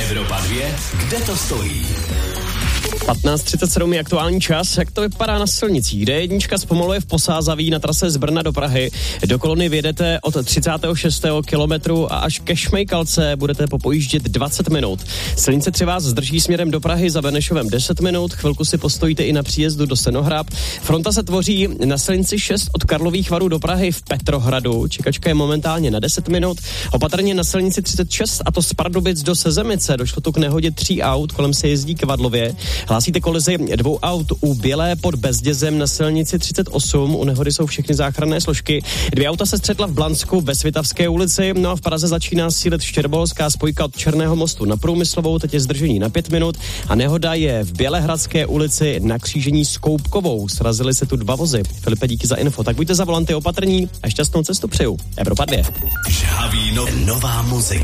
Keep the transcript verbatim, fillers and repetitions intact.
Evropa dvě, kde to stojí? patnáct třicet sedm je aktuální čas. Jak to vypadá na silnicích? D jedna zpomaluje v Posázaví na trase z Brna do Prahy. Do kolony vyjedete od třicátého šestého kilometru a až ke Šmejkalce budete popojíždět dvacet minut. Silnice tři vás zdrží směrem do Prahy za Benešovem deset minut. Chvilku si postojíte i na příjezdu do Stenohrab. Fronta se tvoří na silnici šest od Karlových Varů do Prahy v Petrohradu. Čekačka je momentálně na deset minut. Opatrně na silnici třicet šest, a to z Pardubic do Sezemice. Došlo tu k nehodě tří aut, kolem se jezdí Kvadlově. Hlásíte kolizi dvou aut u Bělé pod Bezdězem na silnici třicet osm. U nehody jsou všechny záchranné složky. Dvě auta se střetla v Blansku ve Svitavské ulici. No a v Praze začíná sílit štěrboholská spojka od Černého mostu na Průmyslovou. Teď je zdržení na pět minut. A nehoda je v Bělehradské ulici na křížení s Koupkovou. Srazily se tu dva vozy. Filipe, díky za info. Tak buďte za volanty opatrní a šťastnou cestu přeju. Evropa dvě. Žhavý no, nová muzika.